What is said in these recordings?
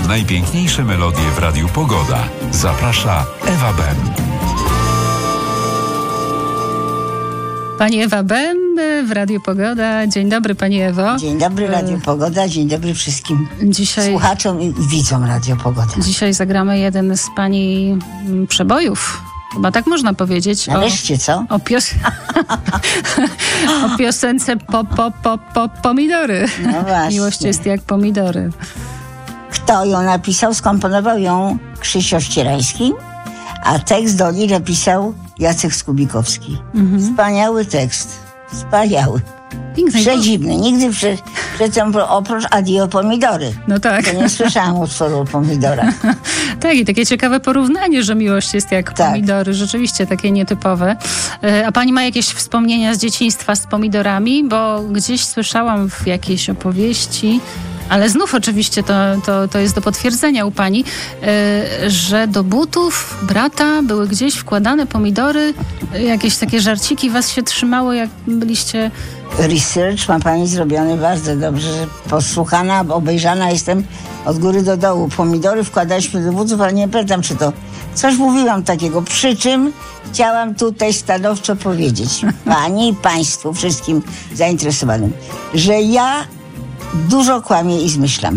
Najpiękniejsze melodie w Radiu Pogoda. Zaprasza Ewa Ben. Pani Ewa Ben w Radiu Pogoda. Dzień dobry, Pani Ewo. Dzień dobry, Radio Pogoda. Dzień dobry wszystkim Dzisiaj słuchaczom i widzom Radio Pogoda. Dzisiaj zagramy jeden z Pani przebojów. Chyba tak można powiedzieć. Nareszcie, co? O piosence pomidory. No właśnie. Miłość jest jak pomidory. Kto ją napisał? Skomponował ją Krzysztof Ścierański, a tekst do niej napisał Jacek Skubikowski. Wspaniały tekst. Wspaniały. Piękny. Przedziwny. Nigdy przedtem oprócz Adio Pomidory. No tak. To nie słyszałam utworu o pomidorach. Tak, i takie ciekawe porównanie, że miłość jest jak Tak. pomidory. Rzeczywiście takie nietypowe. A pani ma jakieś wspomnienia z dzieciństwa z pomidorami? Bo gdzieś słyszałam w jakiejś opowieści, ale znów oczywiście to jest do potwierdzenia u pani, że do butów brata były gdzieś wkładane pomidory, jakieś takie żarciki was się trzymało, jak byliście... Research ma pani zrobiony bardzo dobrze. Posłuchana, obejrzana jestem od góry do dołu. Pomidory wkładaliśmy do butów, ale nie pamiętam, czy to coś mówiłam takiego. Przy czym chciałam tutaj stanowczo powiedzieć pani i państwu, wszystkim zainteresowanym, że ja dużo kłamię i zmyślam.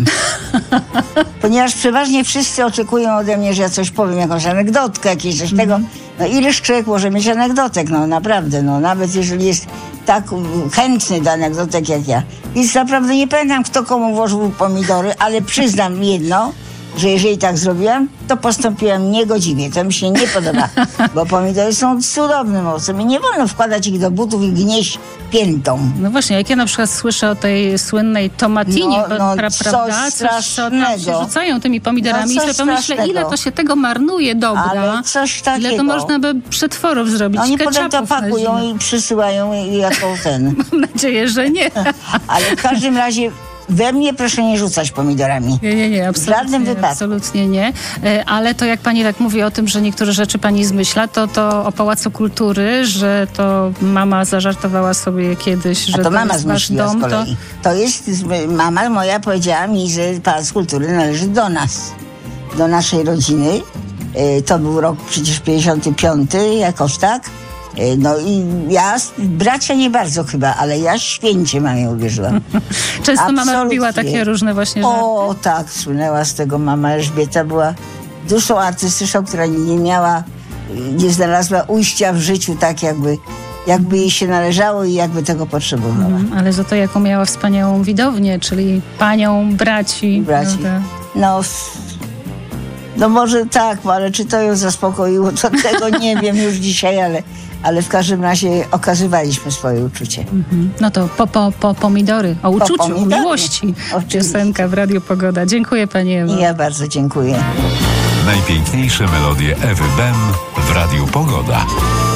Ponieważ przeważnie wszyscy oczekują ode mnie, że ja coś powiem, jakąś anegdotkę, jakieś coś tego. No ileż człowiek może mieć anegdotek, no naprawdę, no nawet jeżeli jest tak chętny do anegdotek jak ja. Więc naprawdę nie pamiętam, kto komu włożył pomidory, ale przyznam jedno, że jeżeli tak zrobiłam, to postąpiłam niegodziwie. To mi się nie podoba, bo pomidory są cudownym owocem i nie wolno wkładać ich do butów i gnieść piętą. No właśnie, jak ja na przykład słyszę o tej słynnej tomatinie, prawda? Coś Co tam strasznego. się rzucają tymi pomidorami No, i coś sobie pomyślę, ile strasznego. to się tego marnuje dobra. Ale coś takiego. Ile to można by przetworów zrobić, Oni potem to ketchupów na pakują zimno. i przysyłają jako ten. Mam nadzieję, że nie. Ale w każdym razie we mnie proszę nie rzucać pomidorami. Nie, W żadnym wypadku. absolutnie nie. Ale to jak pani tak mówi o tym, że niektóre rzeczy pani zmyśla, to o Pałacu Kultury, że to mama zażartowała sobie kiedyś, że A to mama jest wasz zmyśliła dom, z kolei. To jest, mama moja powiedziała mi, że Pałac Kultury należy do nas, do naszej rodziny. To był rok przecież 55, jakoś tak. No i ja, bracia nie bardzo chyba, ale ja święcie mamie uwierzyłam. Często mama Absolutnie. robiła takie różne właśnie żarty. O tak, słynęła z tego mama Elżbieta, była duszą artystyczną, która nie znalazła ujścia w życiu tak jakby jej się należało i jakby tego potrzebowała. Ale za to jaką miała wspaniałą widownię, czyli panią, braci. Prawda? No może tak, ale czy to ją zaspokoiło, to tego nie wiem już dzisiaj, ale w każdym razie okazywaliśmy swoje uczucie. No to po pomidory, o uczuciu, o pomidory. miłości. Oczywiście. Piosenka w Radiu Pogoda. Dziękuję pani Ewo. I ja bardzo dziękuję. Najpiękniejsze melodie Ewy Ben w Radiu Pogoda.